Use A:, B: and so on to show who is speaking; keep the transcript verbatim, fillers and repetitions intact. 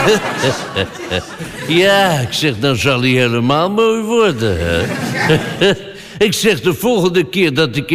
A: Ja, ik zeg, dan zal hij helemaal mooi worden. Hè? Ik zeg, de volgende keer dat ik